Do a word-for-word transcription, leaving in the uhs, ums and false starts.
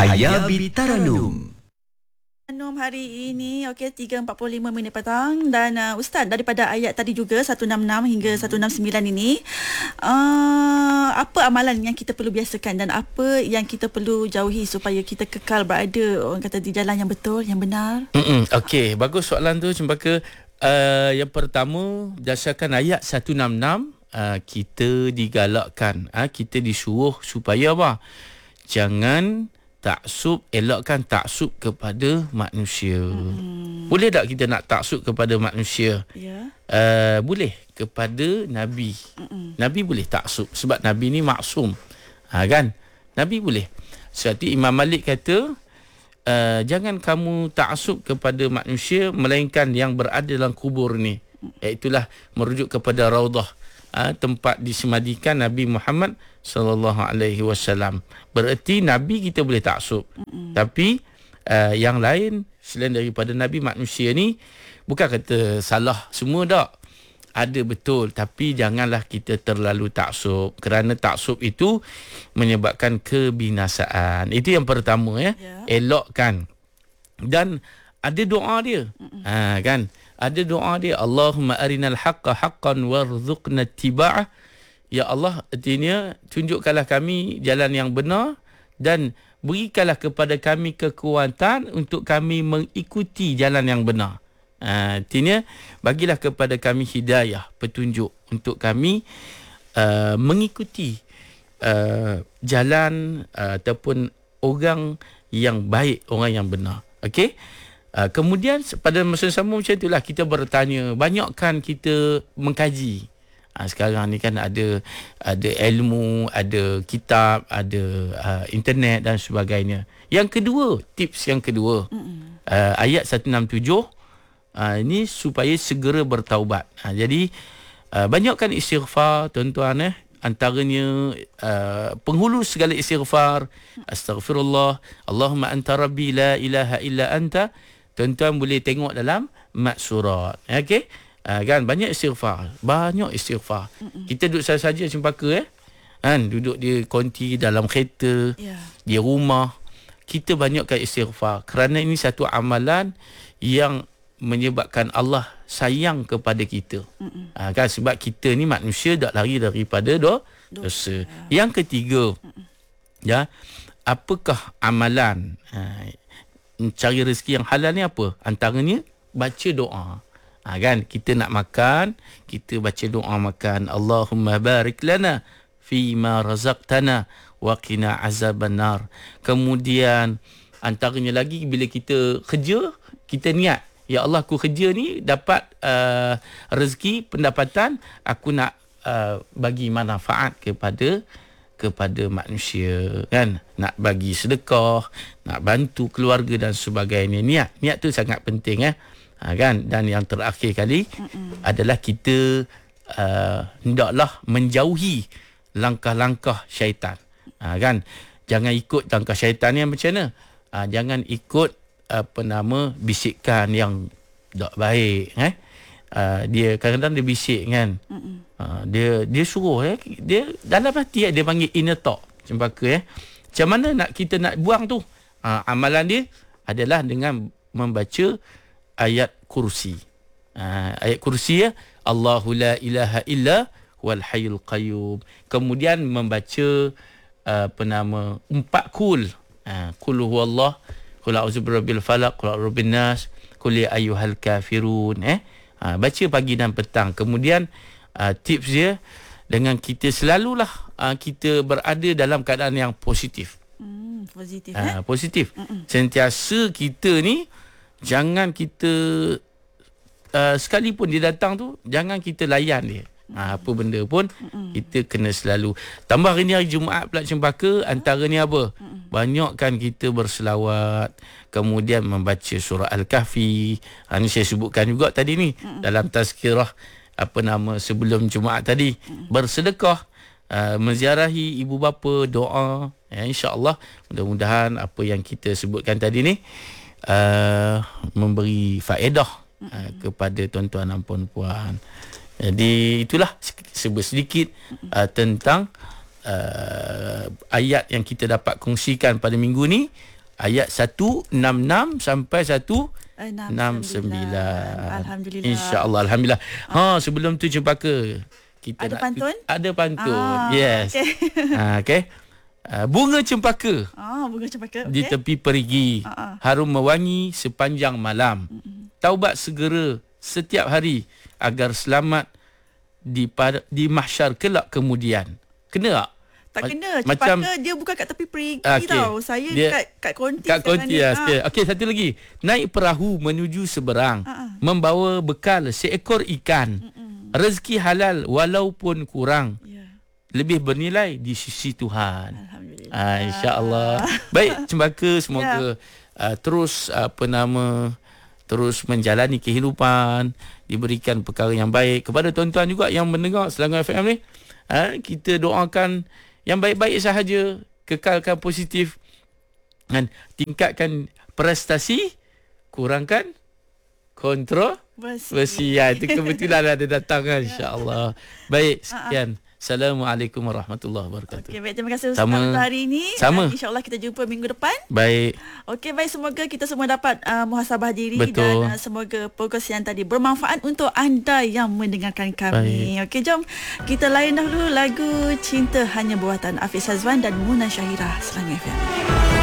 Hayabi Taranum. Taranum hari ini okey tiga empat puluh lima minit petang dan uh, Ustaz daripada ayat tadi juga seratus enam puluh enam hingga seratus enam puluh sembilan ini uh, apa amalan yang kita perlu biasakan dan apa yang kita perlu jauhi supaya kita kekal berada orang kata di jalan yang betul, yang benar. Okey, bagus soalan tu Cempaka. Uh, yang pertama berdasarkan ayat seratus enam puluh enam uh, kita digalakkan, uh, kita disuruh supaya apa? Jangan taksub, elakkan taksub kepada manusia. Hmm. Boleh tak kita nak taksub kepada manusia? Ya. Uh, boleh kepada Nabi. Hmm. Nabi boleh taksub sebab Nabi ni maksum. Ha, kan? Nabi boleh. Seperti Imam Malik kata, uh, jangan kamu taksub kepada manusia melainkan yang berada dalam kubur ni. Iaitulah merujuk kepada Raudah. Uh, tempat disemadikan Nabi Muhammad sallallahu alaihi wasallam. Bererti Nabi kita boleh taksub. Mm-hmm. Tapi uh, yang lain selain daripada Nabi manusia ni bukan kata salah semua tak. Ada betul tapi janganlah kita terlalu taksub kerana taksub itu menyebabkan kebinasaan. Itu yang pertama ya. Yeah. Elokkan. Dan ada doa dia. Mm-hmm. Ha kan? Ada doa dia, Allahumma arinal haqqa haqqan warzuqna ittiba'ah. Ya Allah, artinya tunjukkanlah kami jalan yang benar dan berikanlah kepada kami kekuatan untuk kami mengikuti jalan yang benar. Ha, artinya bagilah kepada kami hidayah, petunjuk untuk kami uh, mengikuti uh, jalan uh, ataupun orang yang baik, orang yang benar. Okey? Uh, kemudian pada masa sama macam itulah kita bertanya, banyakkan kita mengkaji. Uh, sekarang ni kan ada ada ilmu, ada kitab, ada uh, internet dan sebagainya. Yang kedua, tips yang kedua, uh, ayat seratus enam puluh tujuh uh, ini supaya segera bertaubat. Uh, jadi uh, banyakkan istighfar tuan-tuan eh. Antaranya uh, penghulu segala istighfar, astaghfirullah, Allahumma anta rabbi la ilaha illa anta. Tuan-tuan boleh tengok dalam mat surat. Okey? Uh, kan banyak istighfar, banyak istighfar. Mm-mm. Kita duduk saja-saja Cempaka eh. Kan duduk di konti dalam kereta, yeah. di rumah. Kita banyakkan istighfar kerana ini satu amalan yang menyebabkan Allah sayang kepada kita. Uh, kan sebab kita ni manusia tak lari daripada do- dosa. Yeah. Yang ketiga, Mm-mm. ya, apakah amalan uh, cari rezeki yang halal ni apa? Antaranya baca doa. Ha, kan kita nak makan, kita baca doa makan. Allahumma barik lana fi ma razaqtana wa qina azabannar. Kemudian antaranya lagi bila kita kerja, kita niat, ya Allah aku kerja ni dapat uh, rezeki, pendapatan, aku nak uh, bagi manfaat kepada kepada manusia, kan, nak bagi sedekah, nak bantu keluarga dan sebagainya. Niat niat tu sangat penting eh. Ha, kan. Dan yang terakhir kali Mm-mm. adalah kita uh, hendaklah menjauhi langkah-langkah syaitan. Ha, kan, jangan ikut langkah syaitan yang macam mana? Ha, jangan ikut apa nama bisikan yang tak baik eh. Uh, dia kadang-kadang dia bisik kan. Uh, dia dia suruh eh, dia dalam hati dia panggil inner talk Cempaka eh. Macam mana nak kita nak buang tu? Uh, amalan dia adalah dengan membaca ayat kursi. Uh, ayat kursi ya, Allahu la ilaha illa wal hayyul qayyum. Kemudian membaca uh, apa nama empat kul. Uh, kul huwallah, qul a'udzu birabbil falaq, qul a'udzu birabbin nas, qul ya ayyuhal kafirun eh. Ha, baca pagi dan petang. Kemudian uh, tips dia, dengan kita selalulah uh, kita berada dalam keadaan yang positif. Hmm, positif uh, eh? Positif. Mm-mm. Sentiasa kita ni jangan kita uh, sekalipun dia datang tu jangan kita layan dia. Ha, apa benda pun Mm-mm. kita kena selalu. Tambah hari ni hari Jumaat pula Cempaka, antaranya apa? Mm-mm. Banyakkan kita berselawat, kemudian membaca surah Al-Kahfi. Ha, ni saya sebutkan juga tadi ni Mm-mm. dalam tazkirah apa nama sebelum Jumaat tadi. Mm-mm. Bersedekah, uh, menziarahi ibu bapa, doa. Ya, insya-Allah mudah-mudahan apa yang kita sebutkan tadi ni uh, memberi faedah uh, kepada tuan-tuan dan puan-puan. Jadi itulah sedikit uh, tentang uh, ayat yang kita dapat kongsikan pada minggu ni, ayat seratus enam puluh enam sampai seratus enam puluh sembilan. Alhamdulillah. InsyaAllah, alhamdulillah. Ha, sebelum tu Cempaka, kita Ada nak, pantun? Ada pantun. Ah, yes. okay. Ha, okay. Uh, bunga cempaka Ah, bunga cempaka. di Okay. tepi perigi, Ah, ah. harum mewangi sepanjang malam. Mm-mm. Taubat segera setiap hari agar selamat di pada, di mahsyar kelak kemudian. Kena tak? Tak kena. Ma- Cempaka macam dia bukan kat tepi perigi okay. tau. Saya Dia kat kat konti kat sekarang konti ni. lah. Ah. Okey, okay, satu lagi. Naik perahu menuju seberang, Ah, ah. membawa bekal seekor ikan. Mm-mm. Rezeki halal walaupun kurang, Ya. lebih bernilai di sisi Tuhan. Alhamdulillah. Ah, InsyaAllah. Baik, Cempaka, semoga Ya. uh, terus apa nama terus menjalani kehidupan, diberikan perkara yang baik. Kepada tuan-tuan juga yang mendengar Selangor F M ni, uh, kita doakan yang baik-baik sahaja, kekalkan positif dan tingkatkan prestasi, kurangkan kontroversi. Ya, itu kebetulan ada datang kan, insya-Allah. Baik, sekian. Assalamualaikum warahmatullahi wabarakatuh. Okey, baik, terima kasih Ustaz Sama. untuk hari ini. Sama. Dan InsyaAllah kita jumpa minggu depan. Baik. Okey, baik, semoga kita semua dapat uh, muhasabah diri. Betul. Dan uh, semoga progres yang tadi bermanfaat untuk anda yang mendengarkan kami. Okey, jom kita layan dahulu lagu Cinta Hanya Buatan Hafiz Hazwan dan Muna Syahira, Selangor F M.